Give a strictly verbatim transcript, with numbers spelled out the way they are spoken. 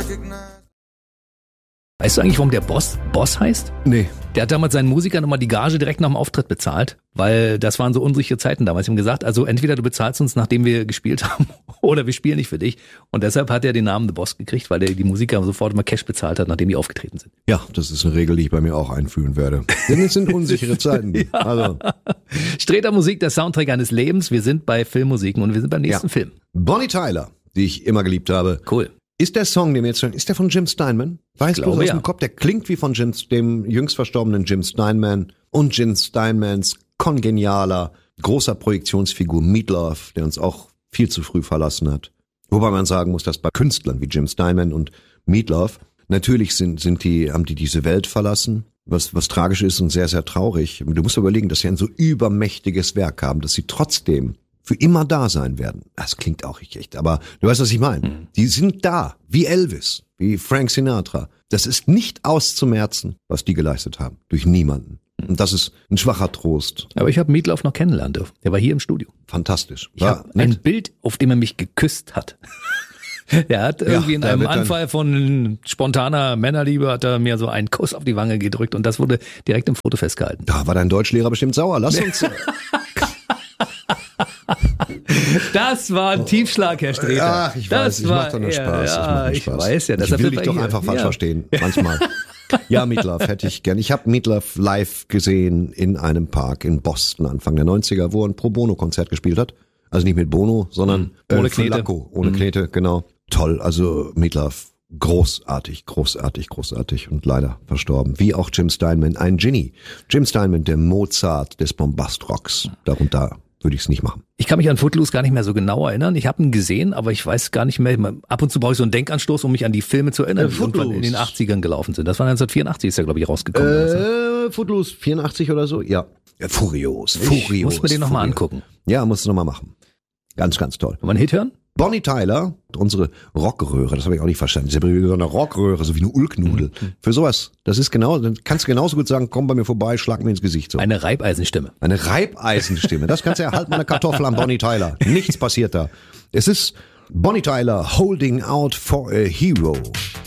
Weißt du eigentlich, warum der Boss Boss heißt? Nee. Der hat damals seinen Musikern nochmal die Gage direkt nach dem Auftritt bezahlt, weil das waren so unsichere Zeiten damals. Sie haben gesagt, also entweder du bezahlst uns, nachdem wir gespielt haben, oder wir spielen nicht für dich. Und deshalb hat er den Namen The Boss gekriegt, weil der die Musiker sofort immer Cash bezahlt hat, nachdem die aufgetreten sind. Ja, das ist eine Regel, die ich bei mir auch einführen werde. Denn es sind unsichere Zeiten. Ja. Also. Streter Musik, der Soundtrack eines Lebens. Wir sind bei Filmmusiken und wir sind beim nächsten Ja. Film. Bonnie Tyler, die ich immer geliebt habe. Cool. Ist der Song, den wir jetzt hören, ist der von Jim Steinman? Weiß bloß aus ja. dem Kopf, der klingt wie von Jim, dem jüngst verstorbenen Jim Steinman und Jim Steinmans kongenialer, großer Projektionsfigur Meatloaf, der uns auch viel zu früh verlassen hat. Wobei man sagen muss, dass bei Künstlern wie Jim Steinman und Meatloaf, natürlich sind, sind die, haben die diese Welt verlassen, was, was tragisch ist und sehr, sehr traurig. Du musst überlegen, dass sie ein so übermächtiges Werk haben, dass sie trotzdem für immer da sein werden. Das klingt auch nicht echt, aber du weißt, was ich meine. Mhm. Die sind da, wie Elvis, wie Frank Sinatra. Das ist nicht auszumerzen, was die geleistet haben, durch niemanden. Und das ist ein schwacher Trost. Aber ich habe Meatloaf noch kennenlernen dürfen. Der war hier im Studio. Fantastisch. Ich habe ein Bild, auf dem er mich geküsst hat. Er hat irgendwie ja, in einem Anfall von spontaner Männerliebe hat er mir so einen Kuss auf die Wange gedrückt und das wurde direkt im Foto festgehalten. Da war dein Deutschlehrer bestimmt sauer. Lass uns... Das war ein Tiefschlag, Herr Streter. Ach, ich das weiß, ich mach doch nur eher, Spaß. Ja, ich mach nur ich Spaß. weiß ja. Das ich will dich doch einfach falsch ja. verstehen, manchmal. Ja, Meatloaf hätte ich gern. Ich habe Meatloaf live gesehen in einem Park in Boston Anfang der neunziger, wo er ein Pro-Bono-Konzert gespielt hat. Also nicht mit Bono, sondern mhm. ohne äh, Knete. Lacko, ohne mhm. Knete, genau. Toll, also Meatloaf, großartig, großartig, großartig und leider verstorben. Wie auch Jim Steinman, ein Genie. Jim Steinman, der Mozart des Bombast-Rocks. Darunter würde ich es nicht machen. Ich kann mich an Footloose gar nicht mehr so genau erinnern. Ich habe ihn gesehen, aber ich weiß gar nicht mehr. Ab und zu brauche ich so einen Denkanstoß, um mich an die Filme zu erinnern, die irgendwann in den achtzigern gelaufen sind. Das war neunzehnhundertvierundachtzig, ist ja, glaube ich, rausgekommen. Äh, Footloose, vierundachtzig oder so? Ja. ja furios, furios. Ich muss mir den nochmal angucken. Ja, musst du nochmal machen. Ganz, ganz toll. Wollen wir einen Hit hören? Bonnie Tyler, unsere Rockröhre, das habe ich auch nicht verstanden. Das ist ja so eine Rockröhre, so wie eine Ulknudel. Mhm. Für sowas, das ist genau, dann kannst du genauso gut sagen, komm bei mir vorbei, schlag mir ins Gesicht. So. Eine Reibeisenstimme. Eine Reibeisenstimme, das kannst du ja, halt mal eine Kartoffel an Bonnie Tyler. Nichts passiert da. Es ist Bonnie Tyler, Holding Out for a Hero.